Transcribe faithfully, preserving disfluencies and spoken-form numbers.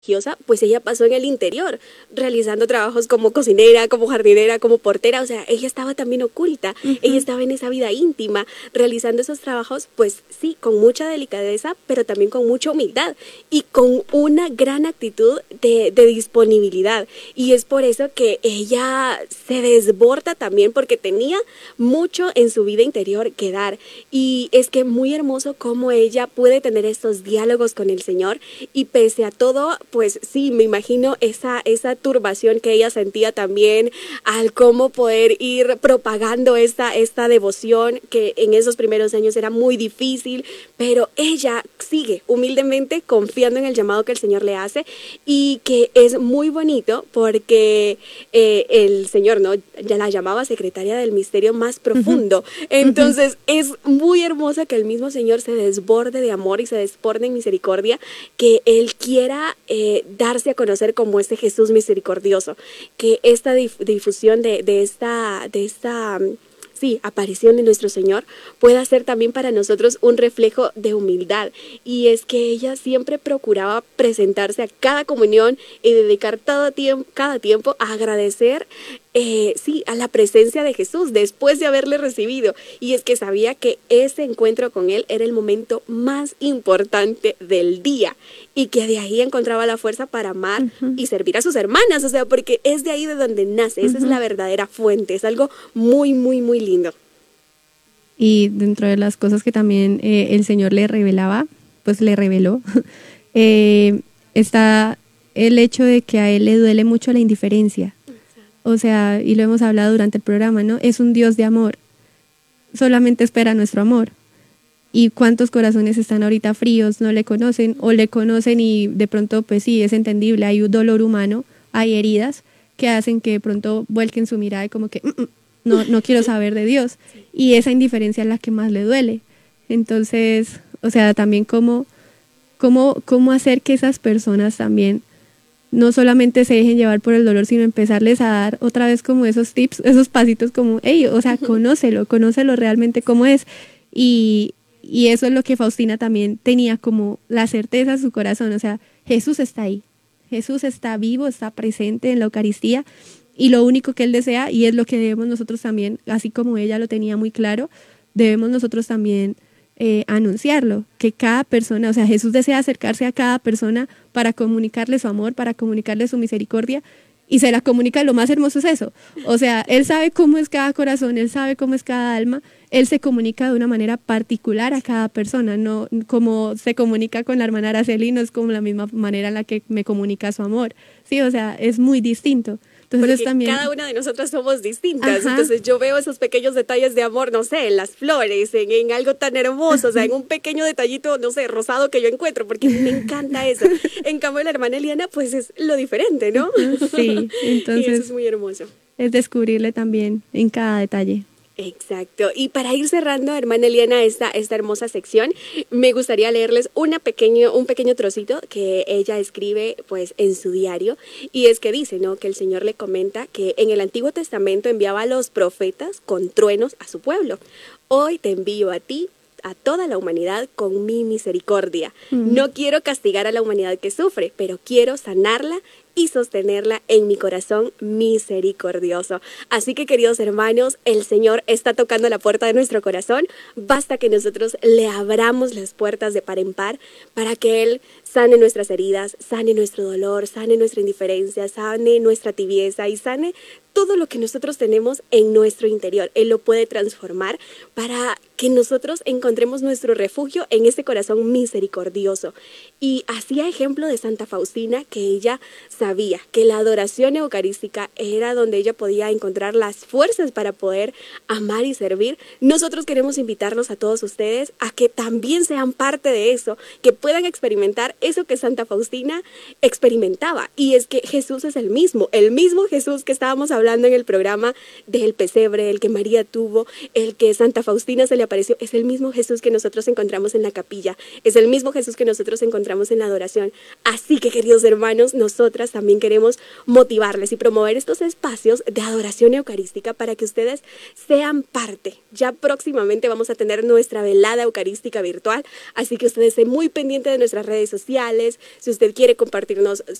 religiosa, pues ella pasó en el interior, realizando trabajos como cocinera, como jardinera, como portera, o sea, ella estaba también oculta, uh-huh. ella estaba en esa vida íntima, realizando esos trabajos, pues sí, con mucha delicadeza, pero también con mucha humildad y con una gran actitud de, de disponibilidad, y es por eso que ella se desborda también, porque tenía mucho en su vida interior que dar, y es que muy hermoso cómo ella puede tener estos diálogos con el Señor, y pese a todo, pues sí, me imagino esa, esa turbación que ella sentía también al cómo poder ir propagando esta, esta devoción que en esos primeros años era muy difícil, pero ella sigue humildemente confiando en el llamado que el Señor le hace, y que es muy bonito porque eh, el Señor, ¿no?, ya la llamaba secretaria del misterio más profundo. Uh-huh. Entonces uh-huh. es muy hermoso que el mismo Señor se desborde de amor y se desborde en misericordia, que Él quiera eh, Eh, darse a conocer como este Jesús misericordioso, que esta dif- difusión de, de esta, de esta sí, aparición de nuestro Señor pueda ser también para nosotros un reflejo de humildad, y es que ella siempre procuraba presentarse a cada comunión y dedicar todo tiempo, cada tiempo a agradecer Eh, sí, a la presencia de Jesús después de haberle recibido, y es que sabía que ese encuentro con Él era el momento más importante del día, y que de ahí encontraba la fuerza para amar uh-huh. y servir a sus hermanas, o sea, porque es de ahí de donde nace, esa uh-huh. es la verdadera fuente, es algo muy, muy, muy lindo. Y dentro de las cosas que también eh, el Señor le revelaba, pues le reveló, eh, está el hecho de que a Él le duele mucho la indiferencia. O sea, y lo hemos hablado durante el programa, ¿no? Es un Dios de amor. Solamente espera nuestro amor. ¿Y cuántos corazones están ahorita fríos, no le conocen, o le conocen y de pronto, pues sí, es entendible, hay un dolor humano, hay heridas que hacen que de pronto vuelquen su mirada y como que mm, mm, no, no quiero saber de Dios. Y esa indiferencia es la que más le duele. Entonces, o sea, también cómo, cómo, cómo hacer que esas personas también no solamente se dejen llevar por el dolor, sino empezarles a dar otra vez como esos tips, esos pasitos como, hey, o sea, conócelo, conócelo realmente cómo es. Y, y eso es lo que Faustina también tenía como la certeza en su corazón, o sea, Jesús está ahí, Jesús está vivo, está presente en la Eucaristía, y lo único que Él desea, y es lo que debemos nosotros también, así como ella lo tenía muy claro, debemos nosotros también Eh, anunciarlo, que cada persona, o sea, Jesús desea acercarse a cada persona para comunicarle su amor, para comunicarle su misericordia, y se la comunica. Lo más hermoso es eso, o sea, Él sabe cómo es cada corazón, Él sabe cómo es cada alma, Él se comunica de una manera particular a cada persona, no como se comunica con la hermana Araceli, no es como la misma manera en la que me comunica su amor, sí, o sea, es muy distinto. Entonces porque también, cada una de nosotras somos distintas. Ajá. Entonces yo veo esos pequeños detalles de amor, no sé, en las flores, en, en algo tan hermoso, o sea, en un pequeño detallito, no sé, rosado que yo encuentro, porque me encanta eso. En cambio, la hermana Eliana, pues es lo diferente, ¿no? Sí, entonces y eso es muy hermoso. Es descubrirle también en cada detalle. Exacto. Y para ir cerrando, hermana Eliana, esta, esta hermosa sección, me gustaría leerles una pequeño, un pequeño trocito que ella escribe pues en su diario, y es que dice, ¿no?, que el Señor le comenta que en el Antiguo Testamento enviaba a los profetas con truenos a su pueblo. Hoy te envío a ti, a toda la humanidad, con mi misericordia. Mm. No quiero castigar a la humanidad que sufre, pero quiero sanarla y sostenerla en mi corazón misericordioso. Así que, queridos hermanos, el Señor está tocando la puerta de nuestro corazón. Basta que nosotros le abramos las puertas de par en par para que Él sane nuestras heridas, sane nuestro dolor, sane nuestra indiferencia, sane nuestra tibieza y sane todo lo que nosotros tenemos en nuestro interior. Él lo puede transformar para que nosotros encontremos nuestro refugio en ese corazón misericordioso. Y hacía ejemplo de Santa Faustina, que ella sabía que la adoración eucarística era donde ella podía encontrar las fuerzas para poder amar y servir. Nosotros queremos invitarlos a todos ustedes a que también sean parte de eso, que puedan experimentar eso que Santa Faustina experimentaba. Y es que Jesús es el mismo, el mismo Jesús que estábamos hablando en el programa del pesebre, el que María tuvo, el que Santa Faustina se le apareció, es el mismo Jesús que nosotros encontramos en la capilla, es el mismo Jesús que nosotros encontramos en la adoración. Así que, queridos hermanos, nosotras nosotros también queremos motivarles y promover estos espacios de adoración eucarística para que ustedes sean parte. Ya próximamente vamos a tener nuestra velada eucarística virtual, así que ustedes estén muy pendientes de nuestras redes sociales. Si usted quiere compartirnos